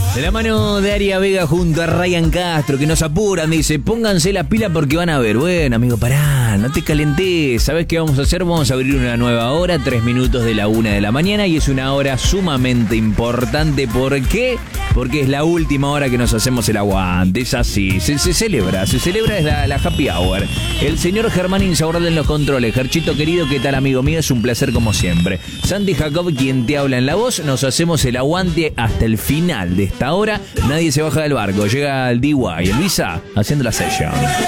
De la mano de Aria Vega junto a Ryan Castro, que nos apuran, dice, pónganse la pila porque van a ver. Bueno, amigo, pará, no te calentes. ¿Sabés qué vamos a hacer? Vamos a abrir una nueva hora, 3 minutos de la 1 de la mañana, y es una hora sumamente importante. ¿Por qué? Porque es la última hora que nos hacemos el aguante. Es así, se celebra es la happy hour. El señor Germán Insaurralde en los controles. Gerchito querido, ¿qué tal, amigo mío? Es un placer como siempre. Santi Jacob, quien te habla en la voz. Nos hacemos el aguante hasta el final de esta hora. Nadie se baja del barco. Llega el DY, el Visa, haciendo la session.